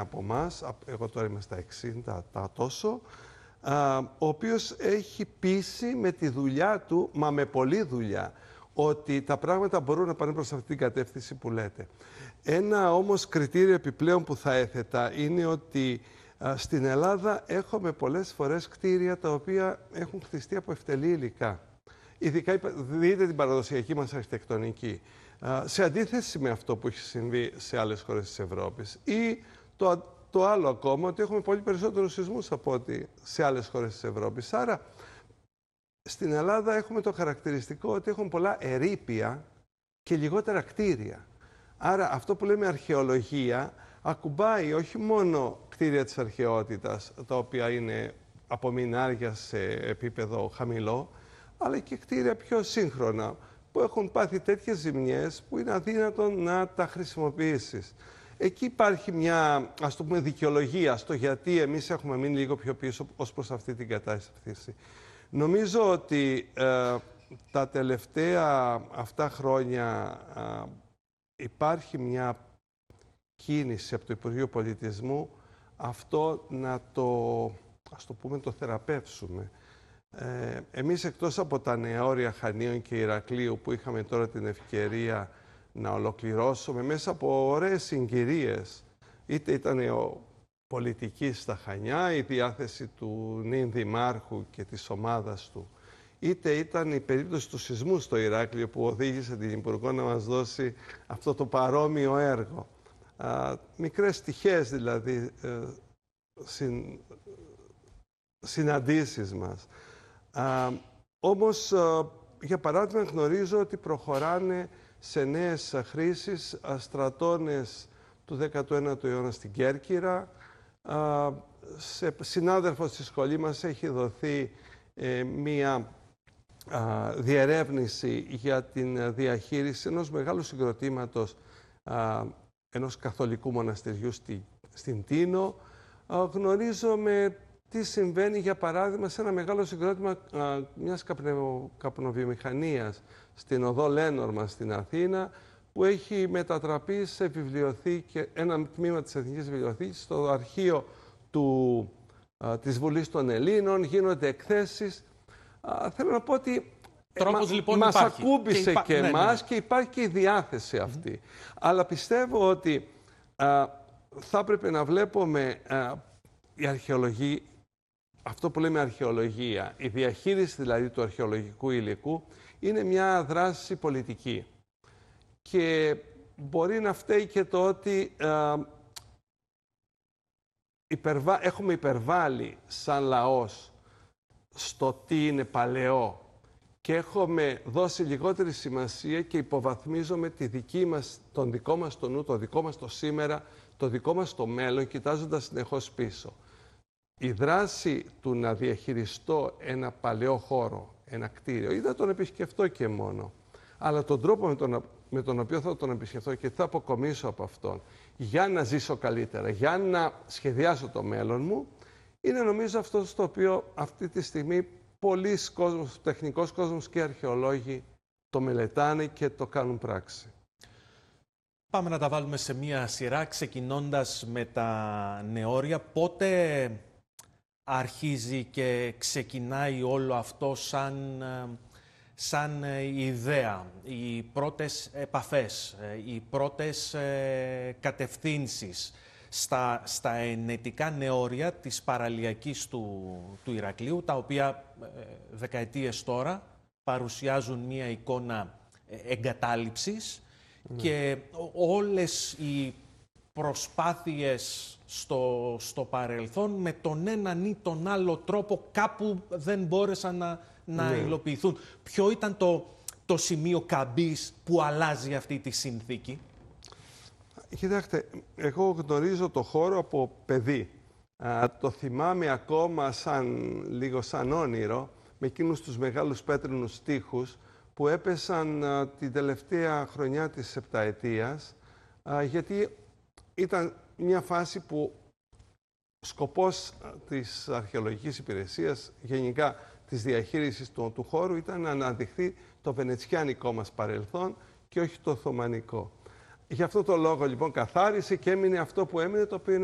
από εμάς, εγώ τώρα είμαι στα 60 τα τόσο, ο οποίος έχει πείσει με τη δουλειά του, μα με πολλή δουλειά, ότι τα πράγματα μπορούν να πάνε προς αυτή την κατεύθυνση που λέτε. Ένα όμως κριτήριο επιπλέον που θα έθετα είναι ότι στην Ελλάδα έχουμε πολλές φορές κτίρια τα οποία έχουν χτιστεί από ευτελή υλικά. Ειδικά δείτε την παραδοσιακή μας αρχιτεκτονική. Σε αντίθεση με αυτό που έχει συμβεί σε άλλες χώρες της Ευρώπης. Ή το άλλο ακόμα, ότι έχουμε πολύ περισσότερους σεισμούς από ό,τι σε άλλες χώρες της Ευρώπης. Άρα, στην Ελλάδα έχουμε το χαρακτηριστικό ότι έχουμε πολλά ερείπια και λιγότερα κτίρια. Άρα, αυτό που λέμε αρχαιολογία ακουμπάει όχι μόνο κτίρια της αρχαιότητας, τα οποία είναι από μινάρια σε επίπεδο χαμηλό, αλλά και κτίρια πιο σύγχρονα, που έχουν πάθει τέτοιες ζημιές που είναι αδύνατον να τα χρησιμοποιήσεις. Εκεί υπάρχει μια, ας το πούμε, δικαιολογία στο γιατί εμείς έχουμε μείνει λίγο πιο πίσω ως προς αυτή την κατάσταση. Νομίζω ότι τα τελευταία αυτά χρόνια υπάρχει μια κίνηση από το Υπουργείο Πολιτισμού αυτό να ας το πούμε, το θεραπεύσουμε. Εμείς εκτός από τα νεόρια Χανίων και Ηρακλείου που είχαμε τώρα την ευκαιρία να ολοκληρώσουμε μέσα από ωραίες συγκυρίες, είτε ήταν ο πολιτικής στα Χανιά, η διάθεση του νυν Δημάρχου και της ομάδας του, είτε ήταν η περίπτωση του σεισμού στο Ηράκλειο που οδήγησε την Υπουργό να μας δώσει αυτό το παρόμοιο έργο. Μικρές τυχές δηλαδή συναντήσεις μας. Όμως, για παράδειγμα, γνωρίζω ότι προχωράνε σε νέες χρήσεις στρατώνες του 19ου αιώνα στην Κέρκυρα. Σε συνάδελφος στη σχολή μας έχει δοθεί μία διερεύνηση για την διαχείριση ενός μεγάλου συγκροτήματος ενός καθολικού μοναστηριού στην Τίνο. Γνωρίζουμε τι συμβαίνει, για παράδειγμα, σε ένα μεγάλο συγκρότημα μιας καπνοβιομηχανίας στην οδό Λένορμα στην Αθήνα, που έχει μετατραπεί σε βιβλιοθήκη, ένα τμήμα της Εθνικής Βιβλιοθήκης, στο αρχείο της Βουλής των Ελλήνων, γίνονται εκθέσεις. Θέλω να πω ότι λοιπόν μας υπάρχει. ακούμπησε και εμάς και υπάρχει και η διάθεση αυτή. Αλλά πιστεύω ότι θα έπρεπε να βλέπουμε η αρχαιολογία, αυτό που λέμε αρχαιολογία, η διαχείριση δηλαδή του αρχαιολογικού υλικού, είναι μια δράση πολιτική. Και μπορεί να φταίει και το ότι έχουμε υπερβάλει σαν λαός στο τι είναι παλαιό και έχουμε δώσει λιγότερη σημασία και υποβαθμίζουμε τον δικό μας το νου, το δικό μας το σήμερα, το δικό μας το μέλλον, κοιτάζοντας συνεχώς πίσω. Η δράση του να διαχειριστώ ένα παλαιό χώρο, ένα κτίριο, ή να τον επισκεφτώ και μόνο, αλλά τον τρόπο με τον οποίο θα τον επισκεφτώ και τι θα αποκομίσω από αυτόν, για να ζήσω καλύτερα, για να σχεδιάσω το μέλλον μου, είναι νομίζω αυτό στο οποίο αυτή τη στιγμή πολλοί κόσμος, τεχνικός κόσμος και αρχαιολόγοι το μελετάνε και το κάνουν πράξη. Πάμε να τα βάλουμε σε μία σειρά, ξεκινώντας με τα νεόρια. Πότε αρχίζει και ξεκινάει όλο αυτό σαν ιδέα, οι πρώτες επαφές, οι πρώτες κατευθύνσεις στα ενετικά νεόρια της παραλιακής του Ηρακλείου, τα οποία δεκαετίες τώρα παρουσιάζουν μία εικόνα εγκατάλειψης και όλες οι προσπάθειες στο παρελθόν με τον έναν ή τον άλλο τρόπο κάπου δεν μπόρεσαν να υλοποιηθούν. Ποιο ήταν το σημείο καμπής που αλλάζει αυτή τη συνθήκη? Κοιτάξτε, εγώ γνωρίζω το χώρο από παιδί. Το θυμάμαι ακόμα λίγο σαν όνειρο, με εκείνους τους μεγάλους πέτρινους τοίχους που έπεσαν την τελευταία χρονιά της επταετίας, γιατί ήταν μια φάση που σκοπός της αρχαιολογικής υπηρεσίας, γενικά της διαχείρισης του χώρου, ήταν να αναδειχθεί το βενετσιάνικο μας παρελθόν και όχι το οθωμανικό. Γι' αυτό το λόγο λοιπόν καθάρισε και έμεινε αυτό που έμεινε, το οποίο είναι